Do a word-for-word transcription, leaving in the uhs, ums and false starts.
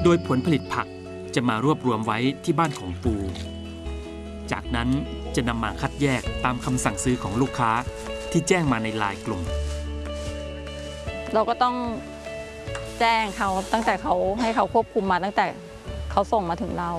โดยผลผลิตผักจะมารวบรวมไว้ที่บ้านของปูจากนั้นจะนำมาคัดแยกตามคำสั่งซื้อของลูกค้าที่แจ้งมาในไลน์กลุ่มเราก็ต้องแจ้งเขาตั้งแต่เขาให้เขาควบคุมมาตั้งแต่เขาส่งมาถึงเรา